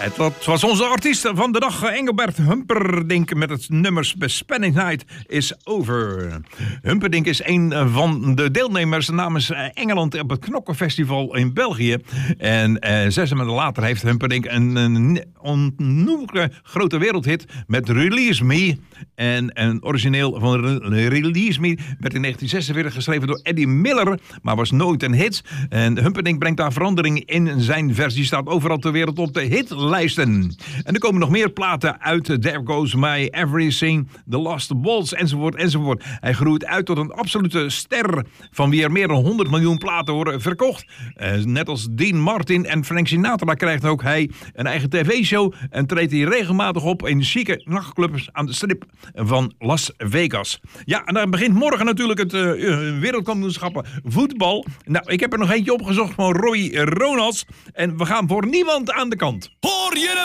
Het was onze artiest van de dag, Engelbert Humperdinck, met het nummer Spanning Night is Over. Humperdinck is een van de deelnemers namens Engeland op het Knokkenfestival in België. En 6 maanden later heeft Humperdinck een onnoemelijke grote wereldhit met Release Me. En een origineel van Release Me werd in 1946 geschreven door Eddie Miller, maar was nooit een hit. En Humperdinck brengt daar verandering in. Zijn versie staat overal ter wereld op de hitlijsten. En er komen nog meer platen uit. There Goes My Everything, The Lost Waltz, enzovoort, enzovoort. Hij groeit uit tot een absolute ster, van wie er meer dan 100 miljoen platen worden verkocht. Net als Dean Martin en Frank Sinatra krijgt ook hij een eigen tv-show en treedt hij regelmatig op in chique nachtclubs aan de strip van Las Vegas. Ja, en dan begint morgen natuurlijk het wereldkampioenschappen voetbal. Nou, ik heb er nog eentje opgezocht van Roy Ronalds en we gaan voor niemand aan de kant. Hoor je hem